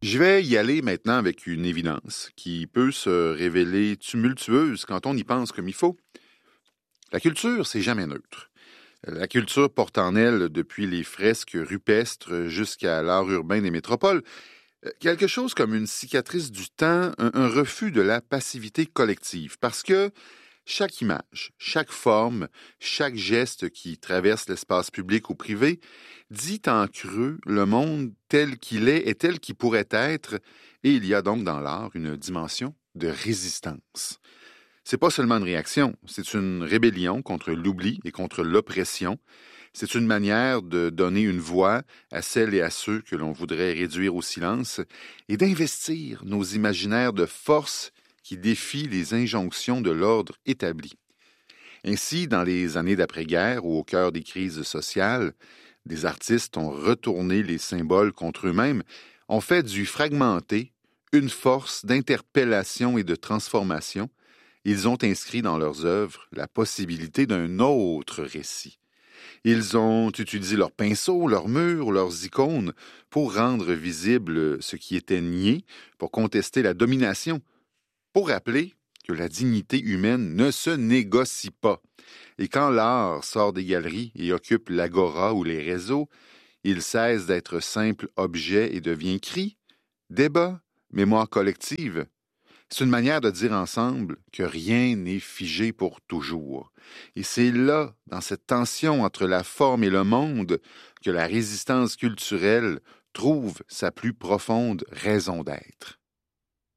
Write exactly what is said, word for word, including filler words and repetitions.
Je vais y aller maintenant avec une évidence qui peut se révéler tumultueuse quand on y pense comme il faut. La culture, c'est jamais neutre. La culture porte en elle, depuis les fresques rupestres jusqu'à l'art urbain des métropoles, quelque chose comme une cicatrice du temps, un, un refus de la passivité collective, parce que chaque image, chaque forme, chaque geste qui traverse l'espace public ou privé dit en creux le monde tel qu'il est et tel qu'il pourrait être, et il y a donc dans l'art une dimension de résistance. C'est pas seulement une réaction, c'est une rébellion contre l'oubli et contre l'oppression. C'est une manière de donner une voix à celles et à ceux que l'on voudrait réduire au silence et d'investir nos imaginaires de force qui défient les injonctions de l'ordre établi. Ainsi, dans les années d'après-guerre ou au cœur des crises sociales, des artistes ont retourné les symboles contre eux-mêmes, ont fait du fragmenté une force d'interpellation et de transformation. Ils ont inscrit dans leurs œuvres la possibilité d'un autre récit. Ils ont utilisé leurs pinceaux, leurs murs, leurs icônes pour rendre visible ce qui était nié, pour contester la domination, pour rappeler que la dignité humaine ne se négocie pas. Et quand l'art sort des galeries et occupe l'agora ou les réseaux, il cesse d'être simple objet et devient cri, débat, mémoire collective. C'est une manière de dire ensemble que rien n'est figé pour toujours. Et c'est là, dans cette tension entre la forme et le monde, que la résistance culturelle trouve sa plus profonde raison d'être.